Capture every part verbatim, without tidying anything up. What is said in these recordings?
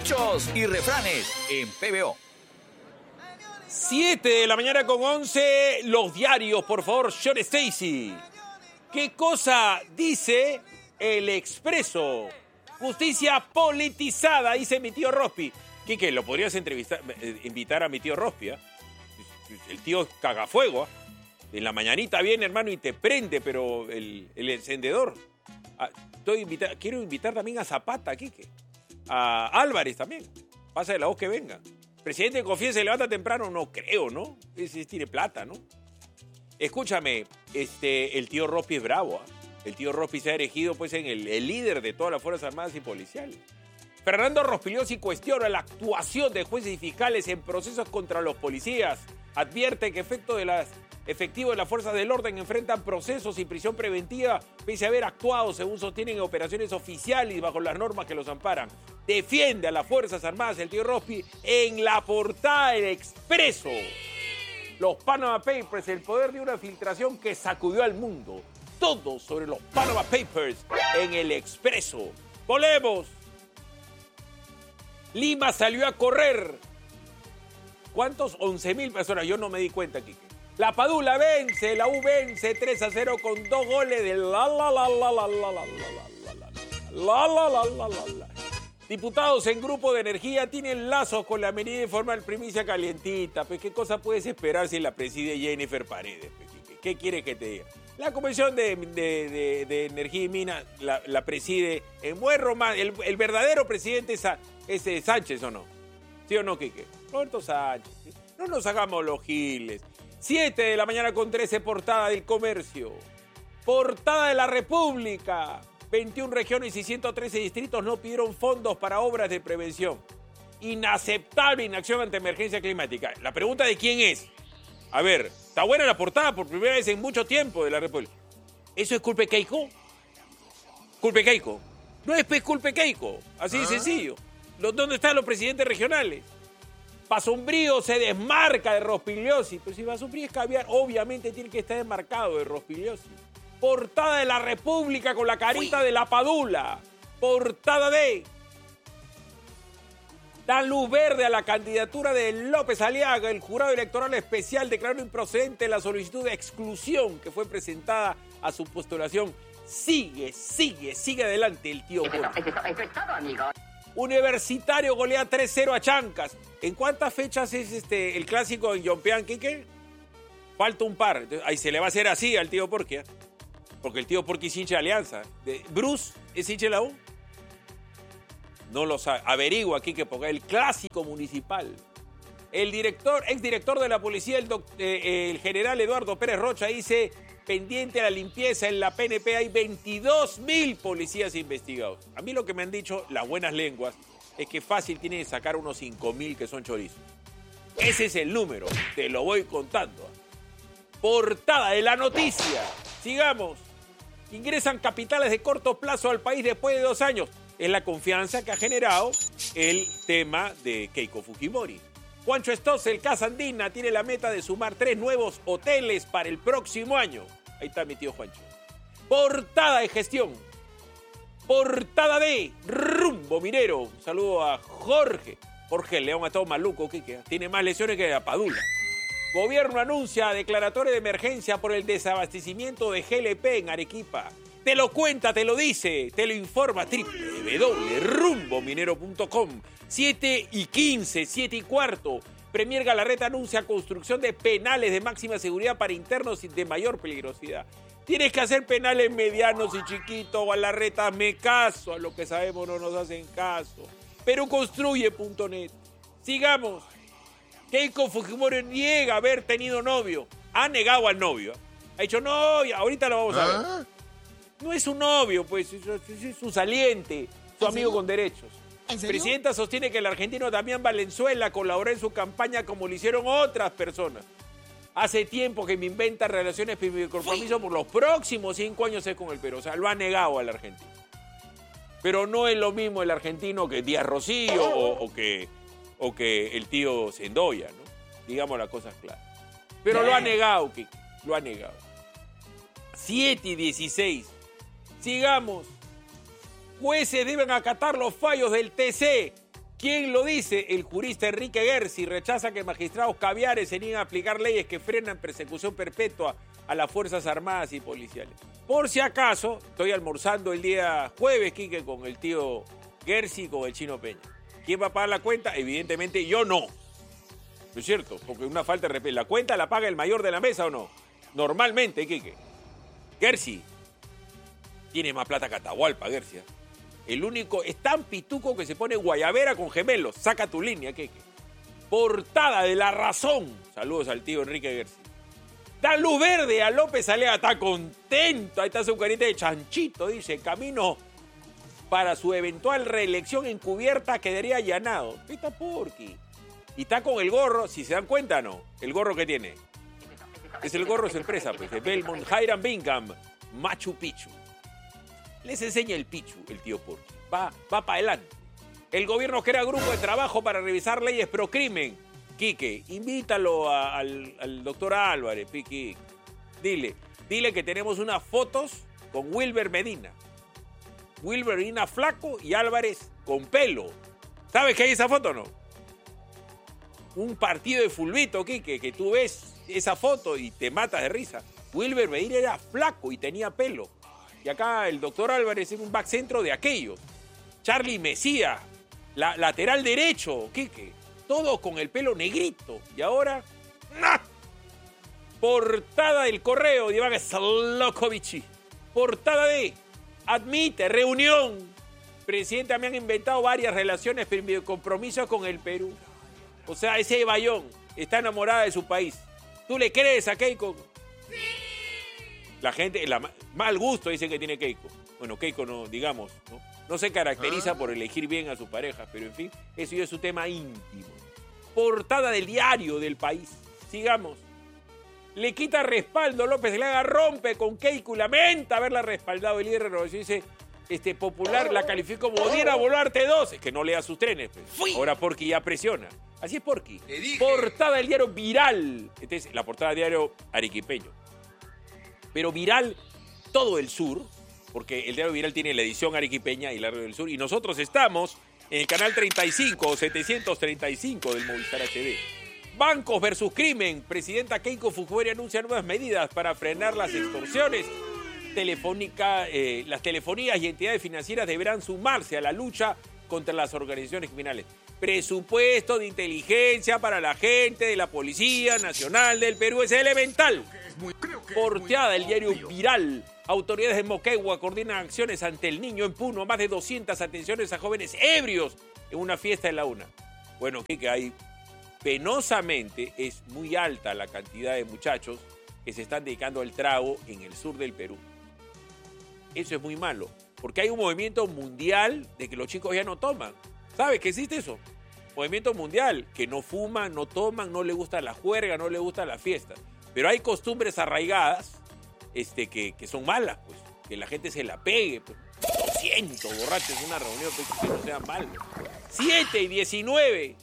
Dichos y refranes en P B O. siete de la mañana con once, los diarios, por favor, Sean Stacy. ¿Qué cosa dice El Expreso? Justicia politizada, dice mi tío Rospi. Quique, ¿lo podrías entrevistar, eh, invitar a mi tío Rospi? ¿eh? El tío cagafuego. ¿eh? En la mañanita viene, hermano, y te prende, pero el, el encendedor. Ah, estoy invita- quiero invitar también a Zapata, Quique. A Álvarez también. Pasa de la voz que venga. Presidente de Confía se levanta temprano, no creo, ¿no? Ese tiene plata, ¿no? Escúchame, este, el tío Rospi es bravo, ¿eh? El tío Rospi se ha erigido pues en el, el líder de todas las Fuerzas Armadas y Policiales. Fernando Rospigliosi cuestiona la actuación de jueces y fiscales en procesos contra los policías. Advierte que efecto de las, efectivos de las fuerzas del orden enfrentan procesos y prisión preventiva pese a haber actuado, según sostienen, en operaciones oficiales y bajo las normas que los amparan. Defiende a las Fuerzas Armadas el tío Rospi en la portada del Expreso. Los Panama Papers, el poder de una filtración que sacudió al mundo. Todo sobre los Panama Papers en el Expreso. Volvemos. Lima salió a correr. ¿Cuántos? once mil personas. Yo no me di cuenta, Quique. La Padula vence, la U vence tres a cero con dos goles de la la la la la la la la la la la la la la. Diputados en Grupo de Energía tienen lazos con la medida de forma de primicia calientita. Pues, ¿qué cosa puedes esperar si la preside Jennifer Paredes? Pues, Quique? ¿Qué quiere que te diga? La Comisión de, de, de, de Energía y Minas la, la preside en buen romance. El, el verdadero presidente es, es Sánchez, ¿o no? ¿Sí o no, Quique? Roberto Sánchez. ¿Sí? No nos hagamos los giles. siete de la mañana con trece, portada del Comercio. Portada de la República. veintiuna regiones y ciento trece distritos no pidieron fondos para obras de prevención. Inaceptable inacción ante emergencia climática. La pregunta de quién es. A ver, está buena la portada por primera vez en mucho tiempo de la República. ¿Eso es culpa de Keiko? ¿Culpa de Keiko? No es pues culpa de Keiko. Así de sencillo. ¿Dónde están los presidentes regionales? Pazumbrío se desmarca de Rospigliosi. Pero si Pazumbrío es caviar, obviamente tiene que estar desmarcado de Rospigliosi. Portada de la República con la carita Uy. de la Padula. Portada de... Dan luz verde a la candidatura de López Aliaga. El jurado electoral especial declaró improcedente la solicitud de exclusión que fue presentada a su postulación. Sigue, sigue, sigue adelante el tío Borges. Eso, eso, eso es todo, amigo. Universitario golea tres cero a Chancas. ¿En cuántas fechas es este el clásico en Yompeán, Quique? Falta un par. Ahí se le va a hacer así al tío Porquia. Porque el tío Porqui es hincha de Alianza. ¿Bruce es hincha de la U? No lo sabe. Averigua aquí que ponga el clásico municipal. El director, exdirector de la policía, el, doc, eh, el general Eduardo Pérez Rocha, dice, pendiente a la limpieza en la P N P hay veintidós mil policías investigados. A mí lo que me han dicho las buenas lenguas es que fácil tienen que sacar unos cinco mil que son chorizos. Ese es el número, te lo voy contando. Portada de la noticia. Sigamos. Ingresan capitales de corto plazo al país después de dos años. Es la confianza que ha generado el tema de Keiko Fujimori. Juancho Stossel, Casa Andina, tiene la meta de sumar tres nuevos hoteles para el próximo año. Ahí está mi tío Juancho. Portada de gestión. Portada de Rumbo Minero. Un saludo a Jorge. Jorge León, a todo maluco, Quique. Tiene más lesiones que la Padula. Gobierno anuncia declaratoria de emergencia por el desabastecimiento de G L P en Arequipa. Te lo cuenta, te lo dice, te lo informa doble u doble u doble u punto rumbo minero punto com. siete y quince, siete y cuarto. Premier Galarreta anuncia construcción de penales de máxima seguridad para internos y de mayor peligrosidad. Tienes que hacer penales medianos y chiquitos, Galarreta, me caso. A lo que sabemos no nos hacen caso. Peruconstruye punto net. Sigamos. Keiko Fujimori niega haber tenido novio. Ha negado al novio. Ha dicho, no, ahorita lo vamos a ver. ¿Ah? No es un novio, pues, es su saliente, su amigo con derechos. ¿En serio? Presidenta sostiene que el argentino Damián Valenzuela colaboró en su campaña como lo hicieron otras personas. Hace tiempo que me inventa relaciones y compromiso por los próximos cinco años es con el Perú. O sea, lo ha negado al argentino. Pero no es lo mismo el argentino que Díaz Rocío o, o, que, o que el tío Sendoya, ¿no? Digamos las cosas claras. Pero lo ha negado, Kiki, lo ha negado. siete y dieciséis. Sigamos. Jueces deben acatar los fallos del T C. ¿Quién lo dice? El jurista Enrique Gersi rechaza que magistrados caviares se nieguen a aplicar leyes que frenan persecución perpetua a las Fuerzas Armadas y policiales. Por si acaso, estoy almorzando el día jueves, Quique, con el tío Gersi y con el Chino Peña. ¿Quién va a pagar la cuenta? Evidentemente yo no. ¿No es cierto? Porque una falta de respeto. ¿La cuenta la paga el mayor de la mesa o no? Normalmente, Quique. Gersi tiene más plata que Atahualpa, Gersi. ¿eh? El único, es tan pituco que se pone guayabera con gemelos. Saca tu línea, Quique. Portada de La Razón. Saludos al tío Enrique Gersi. Da luz verde a López Aliaga. Está contento. Ahí está su carita de chanchito. Dice, camino para su eventual reelección encubierta quedaría allanado. Está porqui. Y está con el gorro, si se dan cuenta, ¿no? El gorro que tiene. Es el gorro sorpresa, pues, de Belmont, Hiram Bingham, Machu Picchu. Les enseña el Pichu, el tío Porqui. Va, va para adelante. El gobierno crea grupo de trabajo para revisar leyes pro crimen. Quique, invítalo a, al, al doctor Álvarez, Piqui. Dile, dile que tenemos unas fotos con Wilber Medina. Wilber Medina flaco y Álvarez con pelo. ¿Sabes qué hay esa foto o no? Un partido de fulbito, Quique, que tú ves esa foto y te matas de risa. Wilber Medina era flaco y tenía pelo. Y acá el doctor Álvarez es un back centro de aquellos. Charlie Mesía, la, lateral derecho, Quique. Todos con el pelo negrito. Y ahora, ¡nah! Portada del Correo de Iván Slokovic. Portada de admite reunión. Presidente, me han inventado varias relaciones, pero mi compromiso con el Perú. O sea, ese Bayón está enamorada de su país. ¿Tú le crees a Keiko? Sí. La gente, la, mal gusto dice que tiene Keiko. Bueno, Keiko no, digamos, no, no se caracteriza ¿Ah? por elegir bien a su pareja, pero en fin, eso ya es su tema íntimo. Portada del diario del País. Sigamos. Le quita respaldo López Aliaga, rompe con Keiko y lamenta haberla respaldado. El líder de Renovación dice, este Popular la calificó como Diana Boluarte dos. Es que no lea sus trenes. Pues. Ahora Porqui ya presiona. Así es Porqui. Portada del diario Viral. Esta es la portada del diario arequipeño. Pero Viral todo el sur, porque el diario Viral tiene la edición arequipeña y la radio del sur. Y nosotros estamos en el canal treinta y cinco o setecientos treinta y cinco del Movistar H D. Bancos versus crimen. Presidenta Keiko Fujimori anuncia nuevas medidas para frenar las extorsiones. Telefónica, eh, las telefonías y entidades financieras deberán sumarse a la lucha contra las organizaciones criminales. Presupuesto de inteligencia para la gente de la Policía Nacional del Perú es elemental. Porteada del diario Viral. Autoridades de Moquegua coordinan acciones ante el niño en Puno. Más de doscientas atenciones a jóvenes ebrios en una fiesta en la UNA. Bueno, que hay penosamente es muy alta la cantidad de muchachos que se están dedicando al trago en el sur del Perú. Eso es muy malo, porque hay un movimiento mundial de que los chicos ya no toman. ¿Sabes que existe eso? Movimiento mundial, que no fuman, no toman, no les gusta la juerga, no les gusta la fiesta. Pero hay costumbres arraigadas este, que, que son malas, pues. Que la gente se la pegue, pues. doscientos borrachos en una reunión, pues, que no sean malos. siete y diecinueve.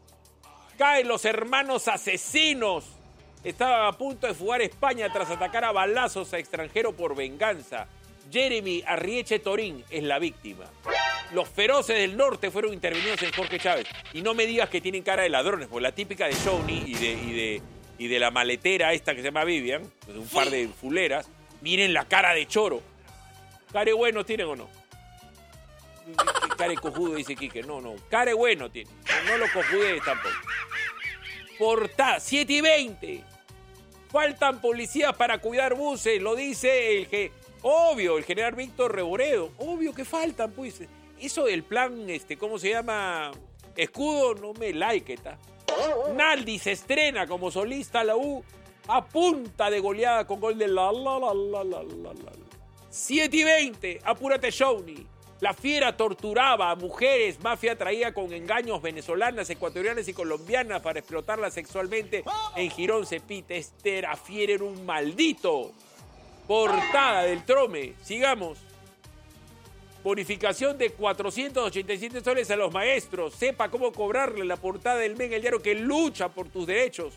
Caen los hermanos asesinos. Estaban a punto de fugar a España tras atacar a balazos a extranjero por venganza. Jeremy Arrieche Torín es la víctima. Los feroces del norte fueron intervenidos en Jorge Chávez. Y no me digas que tienen cara de ladrones, porque la típica de Shawnee y de, y, de, y de la maletera esta que se llama Vivian, pues un par de fuleras, miren la cara de choro. ¿Care bueno tienen o no? Care cojudo, dice Quique. No, no. Care bueno tiene. No, no lo cojudees tampoco. Portada, siete y veinte. Faltan policías para cuidar buses, lo dice el que... Obvio, el general Víctor Reboredo. Obvio que faltan, pues. Eso del plan, este, ¿cómo se llama? Escudo, no me like, ¿está? Naldi se estrena como solista a la U a punta de goleada con gol de la la la la la la la. siete y veinte, apúrate Shawnee. La fiera torturaba a mujeres, mafia traía con engaños venezolanas, ecuatorianas y colombianas para explotarlas sexualmente en Girón Cepite. Este era fiera, era un maldito. Portada del Trome, sigamos. Bonificación de cuatrocientos ochenta y siete soles a los maestros. Sepa cómo cobrarle. La portada del M E N, el diario que lucha por tus derechos.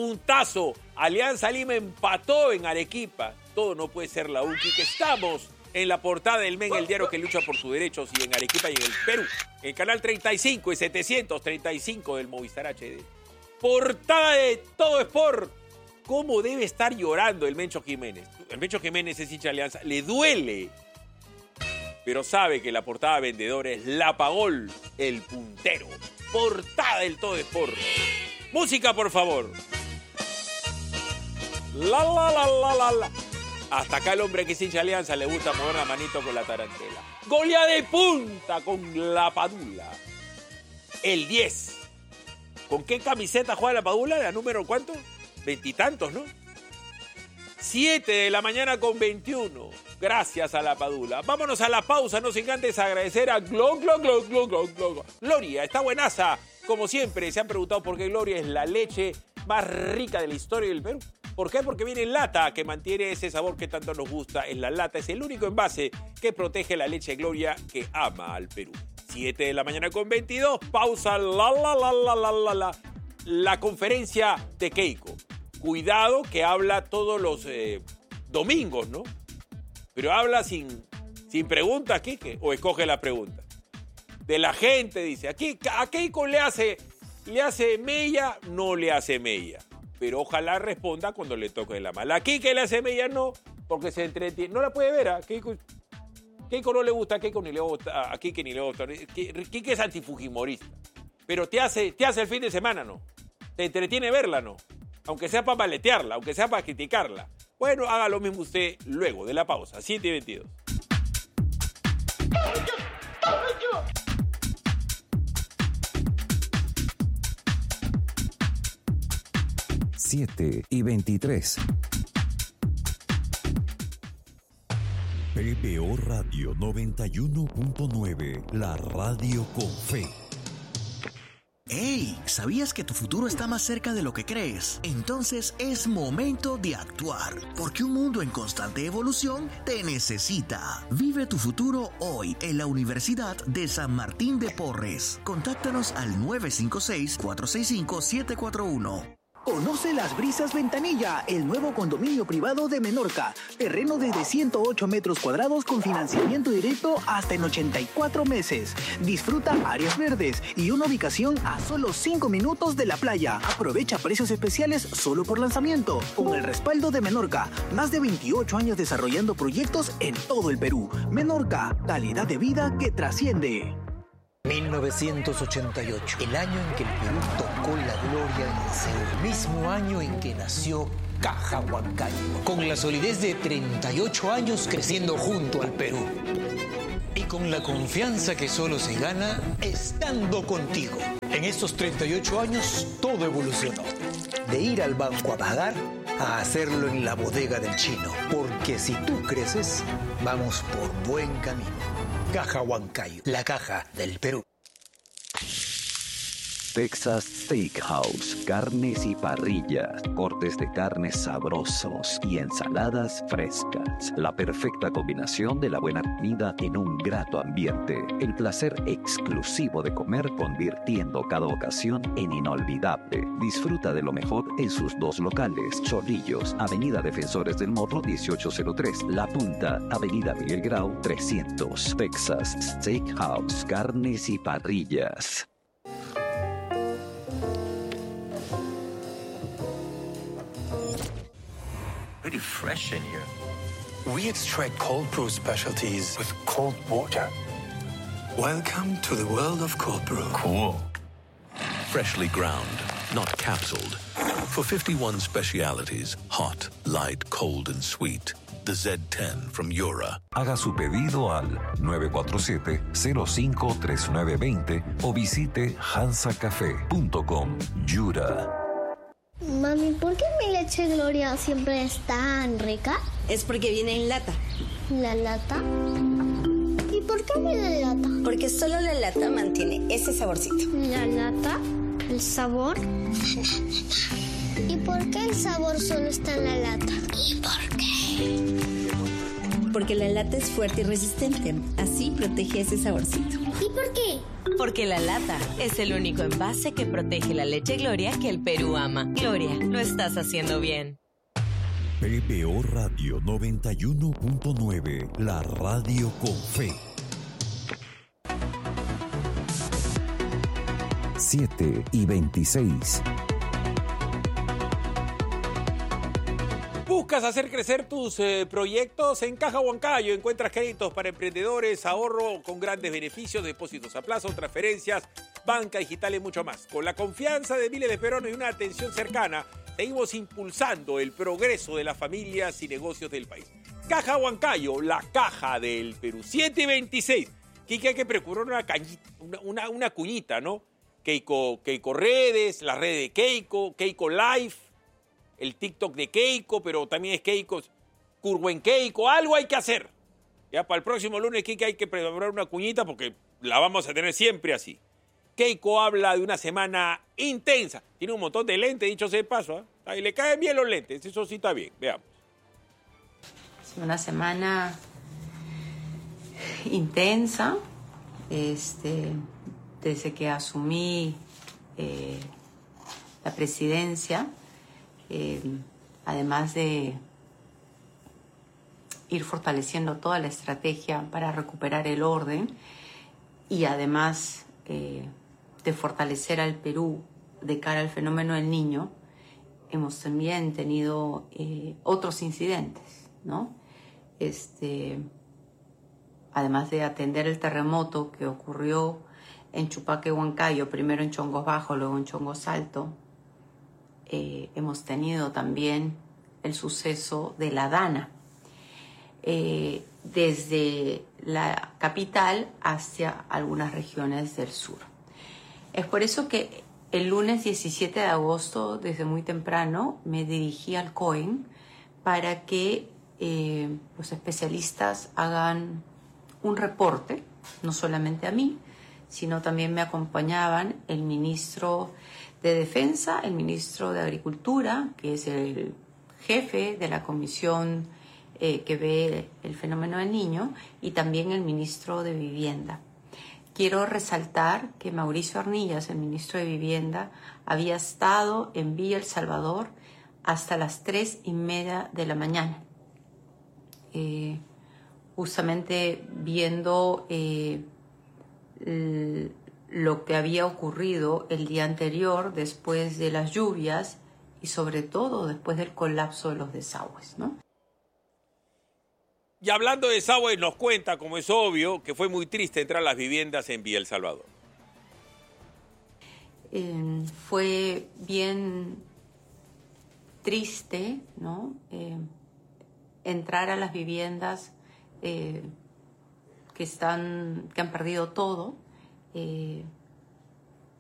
Puntazo. Alianza Lima empató en Arequipa. Todo no puede ser la U, que estamos en la portada del Men, el diario que lucha por sus derechos, y en Arequipa y en el Perú. En el canal treinta y cinco y setecientos treinta y cinco del Movistar H D. Portada de Todo Sport. ¿Cómo debe estar llorando el Mencho Jiménez? El Mencho Jiménez es hincha de Alianza. Le duele, pero sabe que la portada vendedora es La Pagol, el puntero. Portada del Todo Sport. Música, por favor. La, la, la, la, la, la. Hasta acá el hombre que es hincha de Alianza le gusta mover la manito con la tarantela. Goleada de punta con La Padula. El diez. ¿Con qué camiseta juega La Padula? ¿La número cuánto? Veintitantos, ¿no? Siete de la mañana con veintiuno. Gracias a La Padula. Vámonos a la pausa. No sin antes agradecer a Glo, Glo, Glo, Glo, Glo, Glo. Gloria, está buenaza. Como siempre, se han preguntado por qué Gloria es la leche más rica de la historia del Perú. ¿Por qué? Porque viene en lata, que mantiene ese sabor que tanto nos gusta. En la lata es el único envase que protege la leche Gloria que ama al Perú. siete de la mañana con veintidós. Pausa. La, la, la, la, la, la, la. La conferencia de Keiko. Cuidado que habla todos los eh, domingos, ¿no? Pero habla sin, sin preguntas, Quique, o escoge la pregunta. De la gente, dice. Aquí, a Keiko le hace, le hace mella, no le hace mella. Pero ojalá responda cuando le toque la mala. A Quique le hace mella, no, porque se entretiene. No la puede ver, a Keiko. Keiko no le gusta, a Keiko ni le gusta, a Quique ni le gusta. Quique es antifujimorista. Pero te hace, te hace el fin de semana, ¿no? Te entretiene verla, ¿no? Aunque sea para maletearla, aunque sea para criticarla. Bueno, haga lo mismo usted luego de la pausa. siete y veintidós. siete y veintitrés. P B O Radio noventa y uno punto nueve, la radio con fe. ¡Hey! ¿Sabías que tu futuro está más cerca de lo que crees? Entonces es momento de actuar, porque un mundo en constante evolución te necesita. Vive tu futuro hoy en la Universidad de San Martín de Porres. Contáctanos al nueve cinco seis, cuatro seis cinco, siete cuatro uno. Conoce Las Brisas Ventanilla, el nuevo condominio privado de Menorca. Terreno desde ciento ocho metros cuadrados con financiamiento directo hasta en ochenta y cuatro meses. Disfruta áreas verdes y una ubicación a solo cinco minutos de la playa. Aprovecha precios especiales solo por lanzamiento. Con el respaldo de Menorca, más de veintiocho años desarrollando proyectos en todo el Perú. Menorca, calidad de vida que trasciende. mil novecientos ochenta y ocho, el año en que el Perú tocó la gloria en el cielo, el mismo año en que nació Caja Huancayo, con la solidez de treinta y ocho años creciendo junto al Perú. Y con la confianza que solo se gana estando contigo. En estos treinta y ocho años todo evolucionó. De ir al banco a pagar a hacerlo en la bodega del chino. Porque si tú creces, vamos por buen camino. Caja Huancayo, la caja del Perú. Texas Steakhouse, carnes y parrillas, cortes de carnes sabrosos y ensaladas frescas. La perfecta combinación de la buena comida en un grato ambiente. El placer exclusivo de comer convirtiendo cada ocasión en inolvidable. Disfruta de lo mejor en sus dos locales. Chorrillos, Avenida Defensores del Morro dieciocho cero tres. La Punta, Avenida Miguel Grau trescientos. Texas Steakhouse, carnes y parrillas. Pretty fresh in here. We extract cold brew specialties with cold water. Welcome to the world of cold brew. Cool. Freshly ground, not capsuled. For fifty-one specialities, hot, light, cold, and sweet. The Z ten from Yura. Haga su pedido al nueve cuatro siete, cero cinco tres nueve dos cero o visite hansa café punto com. Yura. Mami, ¿por qué mi leche Gloria siempre es tan rica? Es porque viene en lata. ¿La lata? ¿Y por qué viene en lata? Porque solo la lata mantiene ese saborcito. ¿La lata? ¿El sabor? ¿Y por qué el sabor solo está en la lata? ¿Y por qué? Porque la lata es fuerte y resistente. Así protege ese saborcito. ¿Y por qué? Porque la lata es el único envase que protege la leche Gloria que el Perú ama. Gloria, lo estás haciendo bien. P B O Radio noventa y uno punto nueve, la radio con fe. siete y veintiséis. ¿Buscas hacer crecer tus eh, proyectos? En Caja Huancayo encuentras créditos para emprendedores, ahorro con grandes beneficios, depósitos a plazo, transferencias, banca digital y mucho más. Con la confianza de miles de peruanos y una atención cercana, seguimos impulsando el progreso de las familias y negocios del país. Caja Huancayo, la caja del Perú. siete y veintiséis. Quique, hay que procurar una, cañita, una, una, una cuñita, ¿no? Keiko, Keiko Redes, la red de Keiko, Keiko Live, el TikTok de Keiko, pero también es Keiko, Curwen Keiko, algo hay que hacer. Ya para el próximo lunes, Quique, hay que preparar una cuñita porque la vamos a tener siempre así. Keiko habla de una semana intensa. Tiene un montón de lentes, dicho sea de paso. ¿eh? Y le caen bien los lentes, eso sí está bien. Veamos. Una semana intensa. Este, desde que asumí eh, la presidencia, eh, además de ir fortaleciendo toda la estrategia para recuperar el orden y además eh, de fortalecer al Perú de cara al fenómeno del Niño, hemos también tenido eh, otros incidentes, ¿no? Este, además de atender el terremoto que ocurrió en Chupaque, Huancayo, primero en Chongos Bajo, luego en Chongos Alto, eh, hemos tenido también el suceso de la Dana, eh, desde la capital hacia algunas regiones del sur. Es por eso que el lunes diecisiete de agosto, desde muy temprano, me dirigí al COEN para que eh, los especialistas hagan un reporte, no solamente a mí, sino también me acompañaban el ministro de Defensa, el ministro de Agricultura, que es el jefe de la comisión eh, que ve el fenómeno del Niño, y también el ministro de Vivienda. Quiero resaltar que Mauricio Arnillas, el ministro de Vivienda, había estado en Villa El Salvador hasta las tres y media de la mañana, eh, justamente viendo eh, lo que había ocurrido el día anterior después de las lluvias y sobre todo después del colapso de los desagües, ¿no? Y hablando de desagües, nos cuenta, como es obvio, que fue muy triste entrar a las viviendas en Villa El Salvador. Eh, fue bien triste, ¿no? Eh, entrar a las viviendas eh, que están, que han perdido todo, eh,